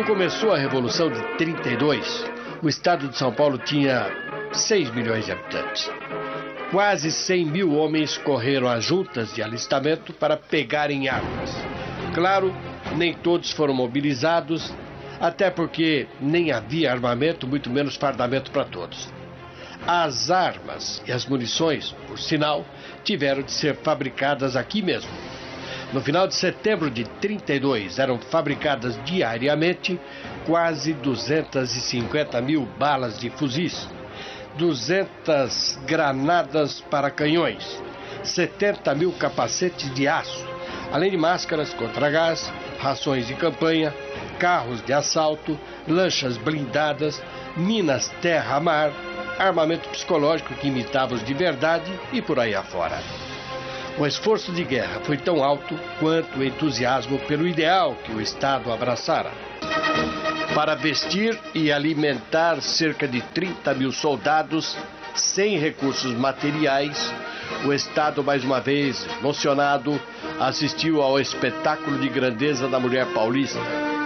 Quando começou a Revolução de 32, o estado de São Paulo tinha 6 milhões de habitantes. Quase 100 mil homens correram às juntas de alistamento para pegarem armas. Claro, nem todos foram mobilizados, até porque nem havia armamento, muito menos fardamento para todos. As armas e as munições, por sinal, tiveram de ser fabricadas aqui mesmo. No final de setembro de 32, eram fabricadas diariamente quase 250 mil balas de fuzis, 200 granadas para canhões, 70 mil capacetes de aço, além de máscaras contra gás, rações de campanha, carros de assalto, lanchas blindadas, minas terra-mar, armamento psicológico que imitava os de verdade e por aí afora. O esforço de guerra foi tão alto quanto o entusiasmo pelo ideal que o Estado abraçara. Para vestir e alimentar cerca de 30 mil soldados, sem recursos materiais, o Estado, mais uma vez emocionado, assistiu ao espetáculo de grandeza da mulher paulista.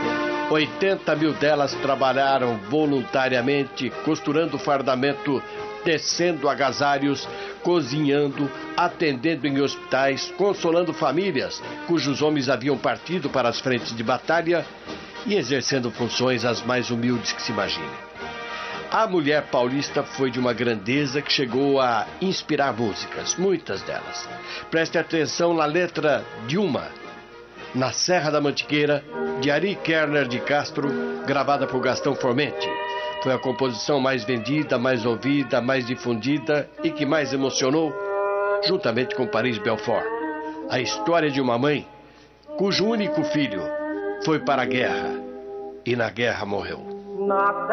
80 mil delas trabalharam voluntariamente, costurando fardamento, tecendo agasalhos, cozinhando, atendendo em hospitais, consolando famílias cujos homens haviam partido para as frentes de batalha e exercendo funções as mais humildes que se imagine. A mulher paulista foi de uma grandeza que chegou a inspirar músicas, muitas delas. Preste atenção na letra de uma, Na Serra da Mantiqueira, de Ari Kerner de Castro, gravada por Gastão Formente. Foi a composição mais vendida, mais ouvida, mais difundida e que mais emocionou, juntamente com Paris Belfort. A história de uma mãe cujo único filho foi para a guerra e na guerra morreu.